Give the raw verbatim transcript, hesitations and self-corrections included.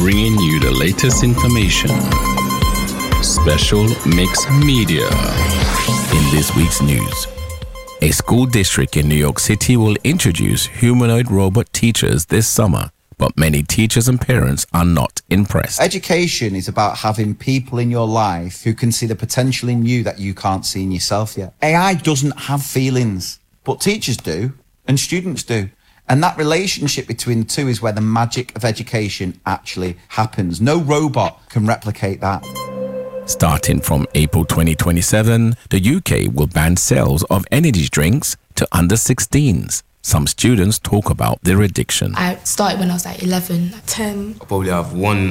bringing you the latest information. Special Mix Media. In this week's news, a school district in New York City will introduce humanoid robot teachers this summer, but many teachers and parents are not impressed. Education is about having people in your life who can see the potential in you that you can't see in yourself yet. A I doesn't have feelings, but teachers do, and students do. And that relationship between the two is where the magic of education actually happens. No robot can replicate that. Starting from April twenty twenty-seven, the U K will ban sales of energy drinks to under sixteens. Some students talk about their addiction. I started when I was like eleven, ten. I probably have one